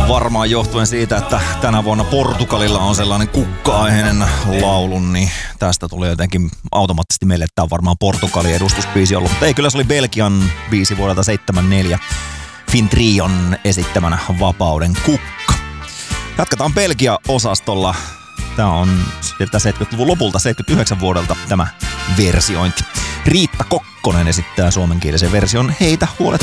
Varmaan johtuen siitä, että tänä vuonna Portugalilla on sellainen kukka-aiheinen laulu, niin tästä tulee jotenkin automaattisesti meille, että tämä on varmaan Portugalin edustusbiisi ollut. Mutta ei, kyllä se oli Belgian biisi vuodelta 74, Fintrion esittämänä Vapauden kukka. Jatketaan Belgia-osastolla. Tämä on 70-luvun lopulta, 79 vuodelta tämä versiointi. Riitta Kokkonen esittää suomenkielisen version Heitä huolet